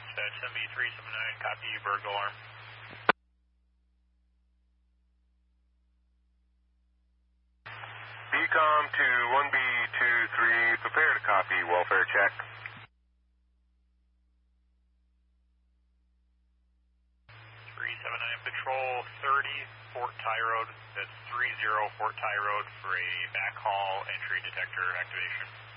dispatch, MB379, copy you, bird alarm. BCOM to 1B23, prepare to copy, welfare check. 379 Patrol 30, Fort Ty Road. That's 30 Fort Ty Road for a backhaul entry detector activation.